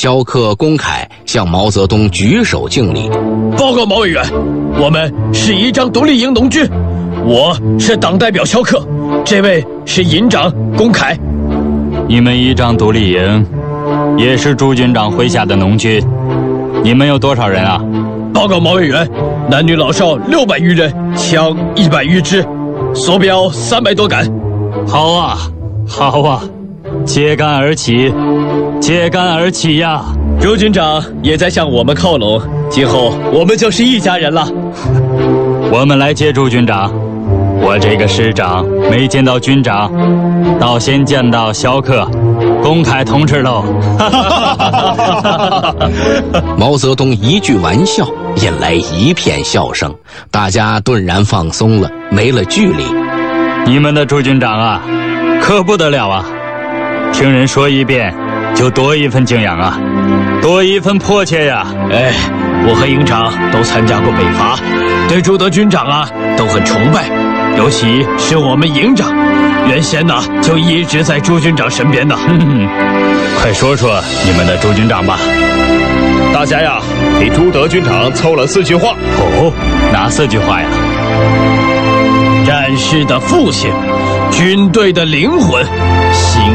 萧克、龚凯向毛泽东举手敬礼。 报告毛委员，我们是仪仗独立营农军，我是党代表萧克，这位是营长龚凯。 你们仪仗独立营也是朱军长麾下的农军，你们有多少人啊？ 报告毛委员，男女老少600余人，枪100余支，所标300多杆。 好啊，好啊，揭竿而起，揭竿而起呀！ 朱军长也在向我们靠拢，今后我们就是一家人了。 我们来接朱军长。我这个师长没见到军长，倒先见到萧克、龚凯同志喽。 毛泽东一句玩笑引来一片笑声，大家顿然放松了，没了距离。 你们的朱军长啊，可不得了啊！听人说一遍，就多一份敬仰啊，多一份迫切呀！ 哎，我和营长都参加过北伐，对朱德军长啊都很崇拜，尤其是我们营长，原先呢就一直在朱军长身边的。 快说说你们的朱军长吧。 大家呀，给朱德军长凑了4句话。 哦，哪4句话呀？ 战士的父亲，军队的灵魂，行